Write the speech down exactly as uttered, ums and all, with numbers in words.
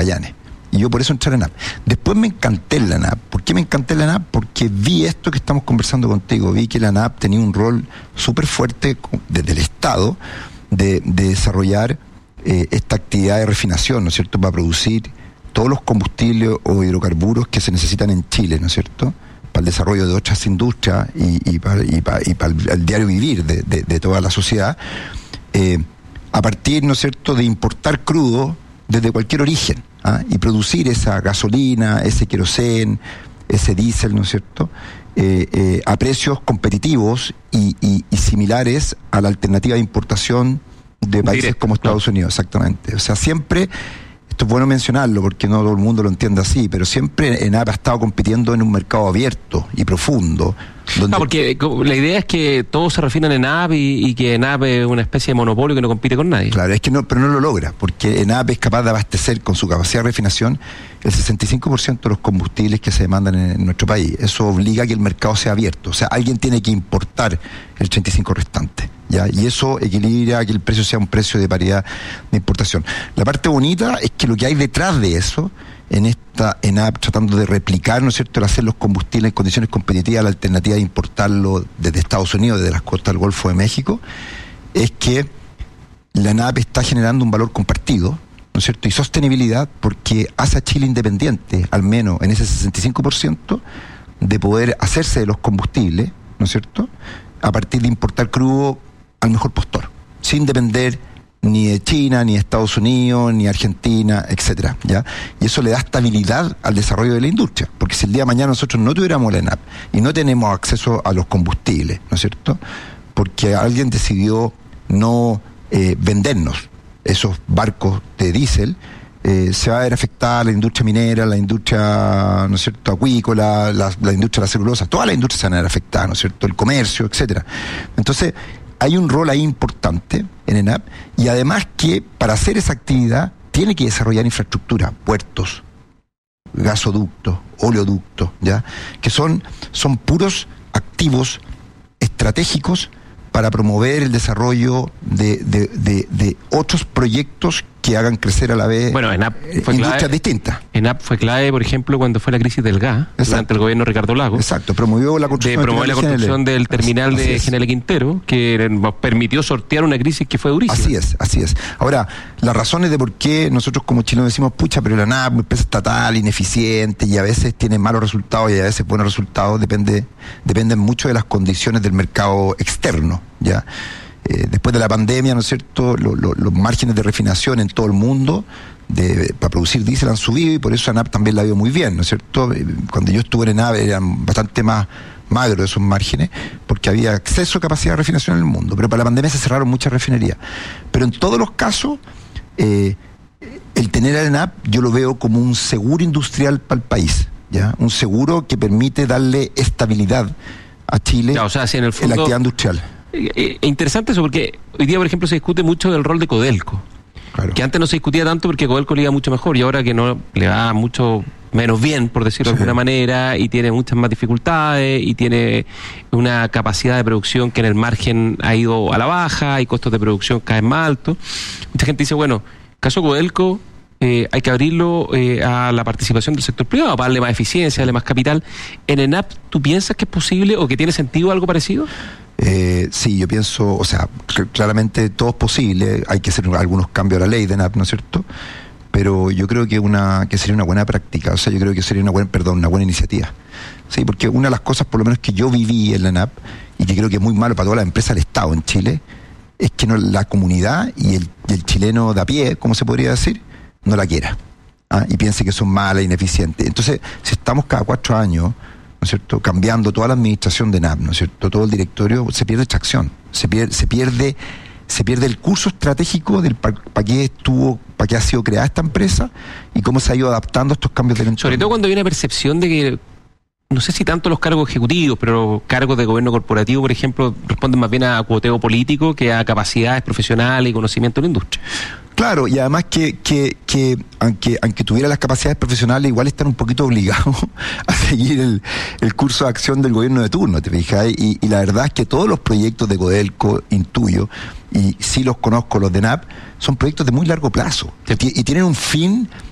Magallanes. Y yo por eso entré en la ENAP. Después me encanté en la ENAP. ¿Por qué me encanté en la ENAP? Porque vi esto que estamos conversando contigo. Vi que la ENAP tenía un rol súper fuerte desde el Estado de, de desarrollar eh, esta actividad de refinación, ¿no es cierto?, para producir todos los combustibles o hidrocarburos que se necesitan en Chile, ¿no es cierto?, para el desarrollo de otras industrias y, y para, y para, y para el, el diario vivir de, de, de toda la sociedad, eh, a partir, ¿no es cierto?, de importar crudo desde cualquier origen, ¿ah? Y producir esa gasolina, ese querosén, ese diésel, ¿no es cierto?, eh, eh, a precios competitivos y, y, y similares a la alternativa de importación de países Directo, como Estados no. Unidos, exactamente. O sea, siempre... Esto es bueno mencionarlo porque no todo el mundo lo entiende así, pero siempre ENAP ha estado compitiendo en un mercado abierto y profundo. Donde... No, porque la idea es que todos se refinan en ENAP y, y que ENAP es una especie de monopolio que no compite con nadie. Claro, es que no, pero no lo logra, porque ENAP es capaz de abastecer con su capacidad de refinación el sesenta y cinco por ciento de los combustibles que se demandan en, en nuestro país. Eso obliga a que el mercado sea abierto. O sea, alguien tiene que importar el treinta y cinco por ciento restante. ¿Ya? Y eso equilibra que el precio sea un precio de paridad de importación. La parte bonita es que lo que hay detrás de eso, en esta ENAP tratando de replicar, ¿no es cierto?, el hacer los combustibles en condiciones competitivas, la alternativa de importarlo desde Estados Unidos, desde las costas del Golfo de México, es que la ENAP está generando un valor compartido, ¿no es cierto?, y sostenibilidad, porque hace a Chile independiente, al menos en ese sesenta y cinco por ciento, de poder hacerse de los combustibles, ¿no es cierto?, a partir de importar crudo al mejor postor, sin depender ni de China, ni de Estados Unidos, ni Argentina, etcétera, ¿ya? Y eso le da estabilidad al desarrollo de la industria, porque si el día de mañana nosotros no tuviéramos la ENAP y no tenemos acceso a los combustibles, ¿no es cierto?, porque alguien decidió no eh, vendernos esos barcos de diésel, eh, se va a ver afectada la industria minera, la industria, ¿no es cierto?, acuícola, la, la industria de la celulosa, todas las industrias se van a ver afectadas, ¿no es cierto?, el comercio, etcétera. Entonces, hay un rol ahí importante en ENAP, y además que para hacer esa actividad tiene que desarrollar infraestructura, puertos, gasoductos, oleoductos, ¿ya?, que son, son puros activos estratégicos para promover el desarrollo de, de, de, de otros proyectos que hagan crecer a la vez bueno, ENAP fue industrias clave, distintas. ENAP fue clave, por ejemplo, cuando fue la crisis del gas, Exacto. durante el gobierno de Ricardo Lagos. Exacto, promovió la construcción, de promover la construcción del terminal así, así de General Quintero, que nos permitió sortear una crisis que fue durísima. Así es, así es. Ahora, las razones de por qué nosotros como chilenos decimos, pucha, pero la ENAP, empresa estatal, ineficiente, y a veces tiene malos resultados y a veces buenos resultados, depende, dependen mucho de las condiciones del mercado externo, ¿ya? Eh, después de la pandemia, ¿no es cierto?, lo, lo, los márgenes de refinación en todo el mundo de, para producir diésel han subido, y por eso ENAP también la vio muy bien, ¿no es cierto? Cuando yo estuve en ENAP eran bastante más magros esos márgenes, porque había acceso a capacidad de refinación en el mundo, pero para la pandemia se cerraron muchas refinerías. Pero en todos los casos, eh, el tener a ENAP yo lo veo como un seguro industrial para el país, ¿ya? Un seguro que permite darle estabilidad a Chile, ya, o sea, si en, el fondo, en la actividad industrial. Eh, interesante eso, porque hoy día, por ejemplo, se discute mucho del rol de Codelco, claro, que antes no se discutía tanto porque Codelco le iba mucho mejor, y ahora que no le va mucho menos bien, por decirlo sí. de alguna manera, y tiene muchas más dificultades, y tiene una capacidad de producción que en el margen ha ido a la baja, y costos de producción cada vez más altos. Mucha gente dice, bueno, caso Codelco, eh, hay que abrirlo eh, a la participación del sector privado, para darle más eficiencia, darle más capital. ¿En ENAP tú piensas que es posible o que tiene sentido algo parecido? Eh, sí, yo pienso, o sea, claramente todo es posible, hay que hacer algunos cambios a la ley de ENAP, ¿no es cierto? Pero yo creo que una que sería una buena práctica, o sea, yo creo que sería una buena, perdón, una buena iniciativa. Sí, porque una de las cosas, por lo menos, que yo viví en la ENAP, y que creo que es muy malo para todas las empresas del Estado en Chile, es que no, la comunidad y el, y el chileno de a pie, ¿cómo se podría decir?, no la quiera, ¿ah? Y piense que son malas, ineficientes. Entonces, si estamos cada cuatro años, ¿no es cierto?, cambiando toda la administración de ENAP, ¿no es cierto?, todo el directorio, se pierde tracción, se pierde, se pierde, se pierde el curso estratégico del para pa qué estuvo, para qué ha sido creada esta empresa y cómo se ha ido adaptando a estos cambios del entorno. Sobre todo cuando hay una percepción de que, no sé si tanto los cargos ejecutivos, pero cargos de gobierno corporativo, por ejemplo, responden más bien a cuoteo político que a capacidades profesionales y conocimiento de la industria. Claro, y además que, que, que aunque, aunque tuviera las capacidades profesionales, igual están un poquito obligados a seguir el, el curso de acción del gobierno de turno, ¿te fijas? Y, y la verdad es que todos los proyectos de Codelco, intuyo, y sí los conozco, los de ENAP, son proyectos de muy largo plazo, y tienen un fin